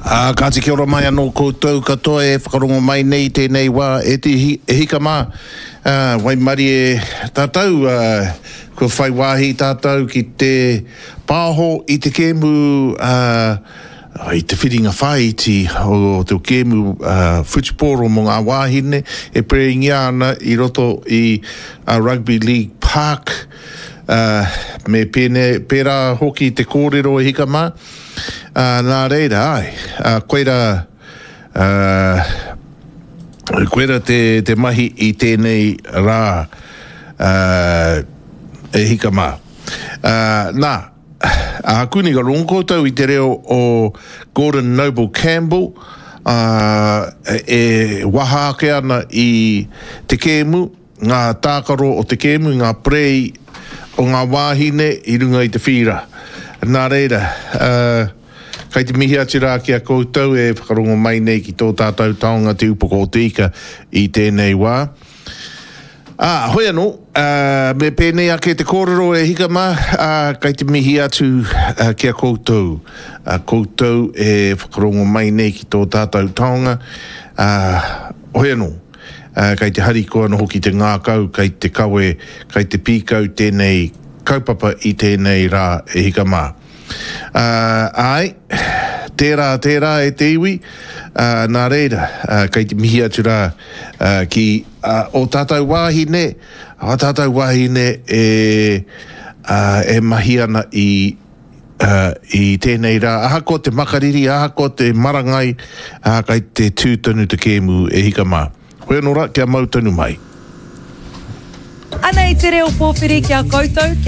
Ka te kia ora mai anō koutou katoa e whakarongo mai nei tēnei wā e te hika mā. Wai mari e tātou, kua whai wāhi tātou ki te pāho i te kēmu, i te whiringa whaiti o te kēmu Futiporo mo ngā wāhine e preingia ana i roto i Rugby League Park. Me pēra hoki te kōrero e hika mā. Nā reira, koera te mahi i tēnei rā e hika mā. Nā, kuni ka rongotou i te reo o Gordon Noble Campbell, e waha ake ana i te kēmu, ngā tākaro o te kēmu, ngā prei o ngā wāhine i runga i te whira. Nā reira, kei te mihi ati rā ki a koutou e whakarongo mai nei ki tō tātou taonga te upoko o te ika i tēnei wā. Hoi anō, me pēnei ake te kōrero e hika mā, kei te mihi atu ki a koutou. Koutou e whakarongo mai nei ki tō tātou taonga. Hoi anō, kei te hariko anō hoki te ngākau, kei te kawe, kei te pīkau tēnei kaupapa i tēnei rā e hika mā. Tērā e te iwi, nā reira, kei te mihi atu rā ki o tātou wāhine, e mahi ana i tēnei rā. Aha ko te makariri, aha ko te marangai, kei te tūtonu te kēmu e hika mā. Hoi anō rā, kia mautonu mai. Ana i te reo pōwhiri kia koutou.